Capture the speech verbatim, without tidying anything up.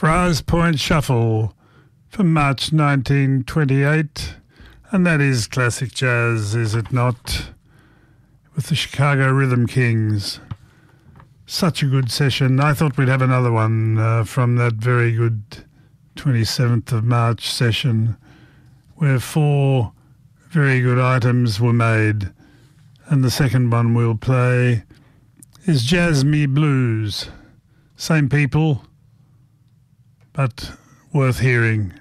Friars Point Shuffle from March nineteen twenty-eight, and that is classic jazz, is it not? With the Chicago Rhythm Kings. Such a good session. I thought we'd have another one uh, from that very good twenty-seventh of March session where four very good items were made. And the second one we'll play is Jazz Me Blues. Same people, but worth hearing.